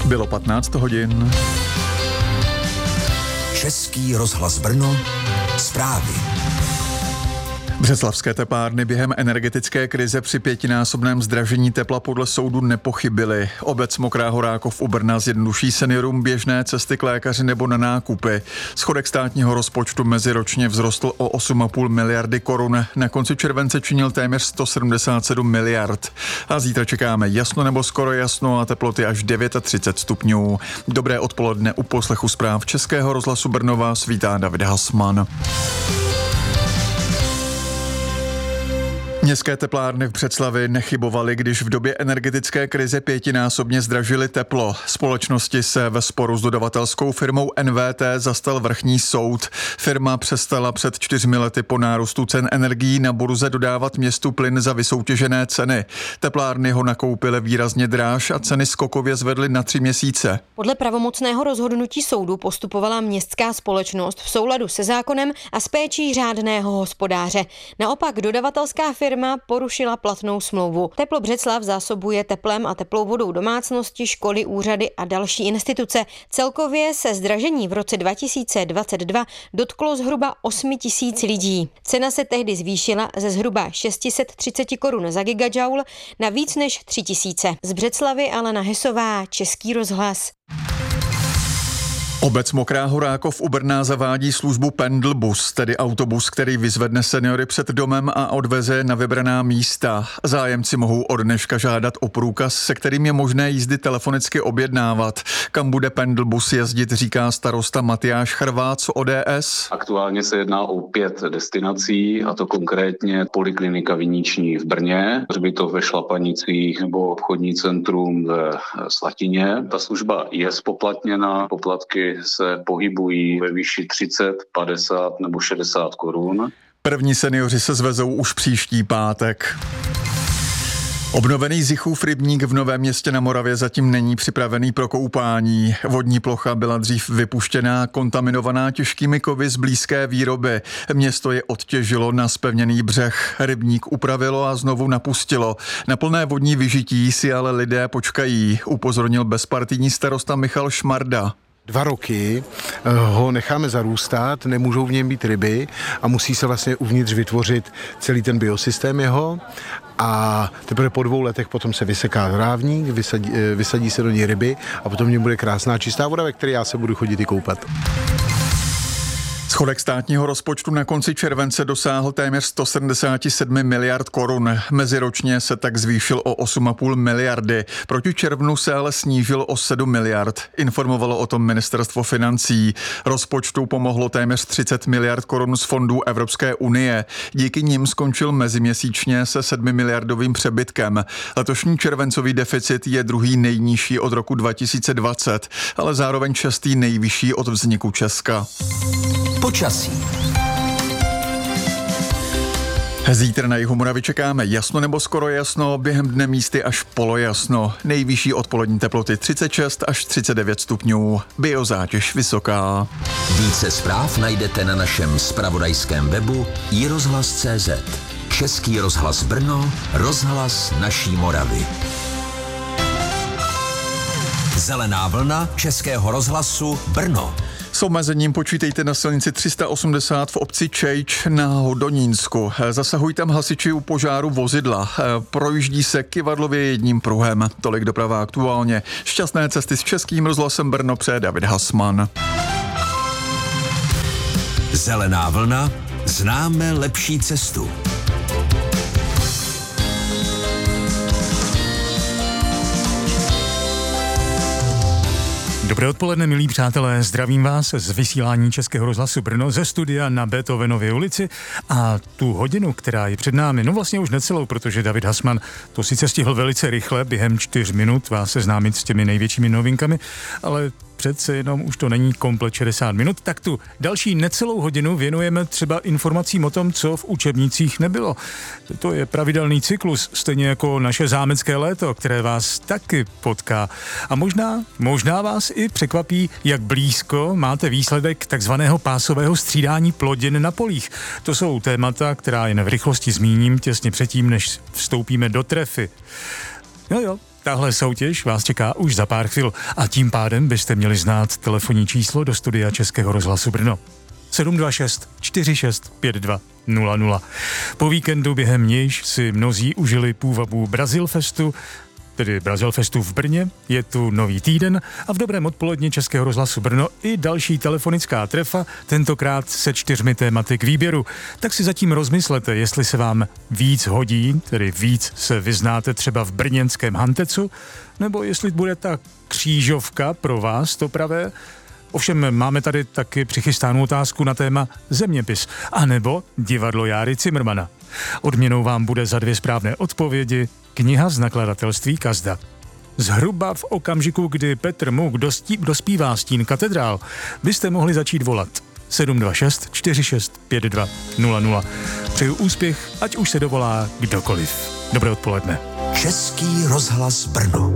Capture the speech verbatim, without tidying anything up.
Bylo patnáct hodin. Český rozhlas Brno, zprávy. Břeclavské teplárny během energetické krize při pětinásobném zdražení tepla podle soudu nepochybily. Obec Mokrá Horákov u Brna zjednoduší seniorům běžné cesty k lékaři nebo na nákupy. Schodek státního rozpočtu meziročně vzrostl o osm a půl miliardy korun. Na konci července činil téměř sto sedmdesát sedm miliard. A zítra čekáme jasno nebo skoro jasno a teploty až třicet devět stupňů. Dobré odpoledne u poslechu zpráv Českého rozhlasu Brno vás vítá David Hasman. Městské teplárny v Břeclavi nechybovaly, když v době energetické krize pětinásobně zdražily teplo. Společnosti se ve sporu s dodavatelskou firmou N V T zastal vrchní soud. Firma přestala před čtyřmi lety po nárůstu cen energií na burze dodávat městu plyn za vysoutěžené ceny. Teplárny ho nakoupily výrazně dráž a ceny skokově zvedly na tři měsíce. Podle pravomocného rozhodnutí soudu postupovala městská společnost v souladu se zákonem a s péčí řádného hospodáře. Naopak dodavatelská firma porušila platnou smlouvu. Teplo Břeclav zásobuje teplem a teplou vodou domácnosti, školy, úřady a další instituce. Celkově se zdražení v roce dva tisíce dvacet dva dotklo zhruba osm tisíc lidí. Cena se tehdy zvýšila ze zhruba šest set třicet korun za gigajoule na víc než tři tisíce. Z Břeclavy Alena Hesová, Český rozhlas. Obec Mokrá Horákov u Brna zavádí službu Pendelbus, tedy autobus, který vyzvedne seniory před domem a odveze na vybraná místa. Zájemci mohou od dneška žádat o průkaz, se kterým je možné jízdy telefonicky objednávat. Kam bude Pendelbus jezdit, říká starosta Matyáš Chrvát z O D S. Aktuálně se jedná o pět destinací, a to konkrétně Poliklinika Viniční v Brně, hřbitov ve Šlapanicích nebo obchodní centrum ve Slatině. Ta služba je spoplatněna, poplatky se pohybují ve výši třicet, padesát nebo šedesát korun. První seniori se zvezou už příští pátek. Obnovený Zichův rybník v Novém Městě na Moravě zatím není připravený pro koupání. Vodní plocha byla dřív vypuštěná, kontaminovaná těžkými kovy z blízké výroby. Město je odtěžilo na zpevněný břeh. Rybník upravilo a znovu napustilo. Na plné vodní vyžití si ale lidé počkají, upozornil bezpartijní starosta Michal Šmarda. Dva roky ho necháme zarůstat, nemůžou v něm být ryby a musí se vlastně uvnitř vytvořit celý ten biosystém jeho a teprve po dvou letech potom se vyseká trávník, vysadí, vysadí se do něj ryby a potom v něm bude krásná čistá voda, ve které já se budu chodit i koupat. Schodek státního rozpočtu na konci července dosáhl téměř sto sedmdesát sedm miliard korun. Meziročně se tak zvýšil o osm a půl miliardy. Proti červnu se ale snížil o sedm miliard. Informovalo o tom ministerstvo financí. Rozpočtu pomohlo téměř třicet miliard korun z fondů Evropské unie. Díky nim skončil meziměsíčně se sedmi miliardovým přebytkem. Letošní červencový deficit je druhý nejnižší od roku dva tisíce dvacet, ale zároveň šestý nejvyšší od vzniku Česka. Počasí. Zítra na jihu Moravy čekáme jasno nebo skoro jasno, během dne místy až polojasno. Nejvyšší odpolední teploty třicet šest až třicet devět stupňů. Biozátěž vysoká. Více zpráv najdete na našem zpravodajském webu i rozhlas tečka cé zet. Český rozhlas Brno, rozhlas naší Moravy. Zelená vlna Českého rozhlasu Brno. S omezením počítejte na silnici tři sta osmdesát v obci Čejč na Hodonínsku. Zasahují tam hasiči u požáru vozidla. Projíždí se kyvadlově jedním pruhem. Tolik doprava aktuálně. Šťastné cesty s Českým rozhlasem Brno přeje David Hasman. Zelená vlna. Známe lepší cestu. Dobré odpoledne, milí přátelé, zdravím vás z vysílání Českého rozhlasu Brno ze studia na Beethovenově ulici a tu hodinu, která je před námi, no vlastně už necelou, protože David Hasman to sice stihl velice rychle, během čtyř minut vás seznámit s těmi největšími novinkami, ale přece jenom už to není komplet šedesát minut, tak tu další necelou hodinu věnujeme třeba informacím o tom, co v učebnicích nebylo. To je pravidelný cyklus, stejně jako naše zámecké léto, které vás taky potká. A možná, možná vás i překvapí, jak blízko máte výsledek takzvaného pásového střídání plodin na polích. To jsou témata, která jen v rychlosti zmíním těsně předtím, než vstoupíme do trefy. Jo jo. Tahle soutěž vás čeká už za pár chvil a tím pádem byste měli znát telefonní číslo do studia Českého rozhlasu Brno. sedm dva šest čtyři šest pět dva nula nula. Po víkendu během nějž si mnozí užili půvabu Brazilfestu, tedy Brazilfestu v Brně, je tu nový týden a v dobrém odpoledni Českého rozhlasu Brno i další telefonická trefa, tentokrát se čtyřmi tématy k výběru. Tak si zatím rozmyslete, jestli se vám víc hodí, tedy víc se vyznáte třeba v brněnském Hantecu, nebo jestli bude ta křížovka pro vás to pravé. Ovšem máme tady taky přichystánou otázku na téma zeměpis, anebo divadlo Járy Cimrmana. Odměnou vám bude za dvě správné odpovědi kniha z nakladatelství Kazda. Zhruba v okamžiku, kdy Petr Muk dostí, dospívá Stín katedrál, byste mohli začít volat sedm dva šest čtyři šest pět dva nula nula. Přeju úspěch, ať už se dovolá kdokoliv. Dobré odpoledne. Český rozhlas Brno.